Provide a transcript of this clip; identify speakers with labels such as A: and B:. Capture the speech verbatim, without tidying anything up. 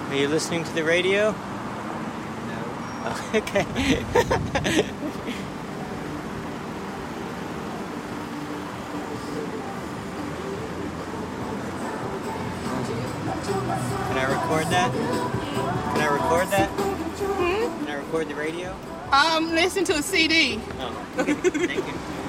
A: Are you listening to the radio?
B: No.
A: Oh, okay. Can I record that? Can I record that?
C: Hmm?
A: Can I record the radio?
C: Um, listen to a C D.
A: Oh, okay. Thank you.